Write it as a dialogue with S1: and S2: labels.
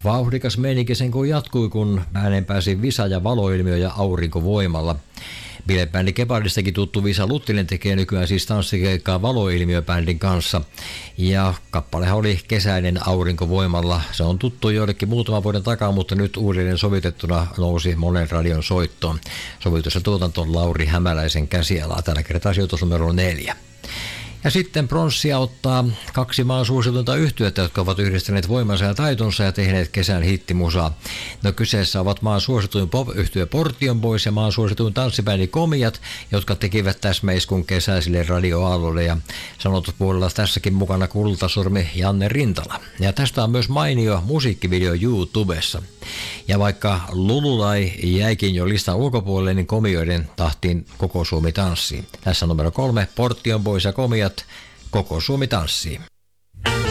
S1: Vauhdikas meininki sen kun jatkui, kun ääneen pääsi Visa ja Valoilmiö ja Aurinkovoimalla. Bilebändi Gepardistakin tuttu Visa Luttinen tekee nykyään siis tanssikeikkaa Valoilmiö-bändin kanssa. Ja kappalehan oli Kesäinen Aurinkovoimalla. Se on tuttu joillekin muutaman vuoden takaa, mutta nyt uudelleen sovitettuna nousi monen radion soittoon. Sovitus ja tuotanto on Lauri Hämäläisen käsialaa. Tällä kertaa sijoitus numero 4. Ja sitten pronssia ottaa 2 maan suosituinta yhtyettä, jotka ovat yhdistäneet voimansa ja taitonsa ja tehneet kesän hittimusaa. No kyseessä ovat maan suosituin pop-yhtye Portion Boys ja maan suosituin tanssibändi Komiat, jotka tekivät täsmäiskun kesäisille radioaalloille. Ja sanotut puolella tässäkin mukana kultasormi Janne Rintala. Ja tästä on myös mainio musiikkivideo YouTubessa. Ja vaikka Lululai jäikin jo listan ulkopuolelle, niin Komioiden tahtiin Koko Suomi tanssii. Tässä on numero 3, Portion Boys ja Komiat, Koko Suomi tanssii.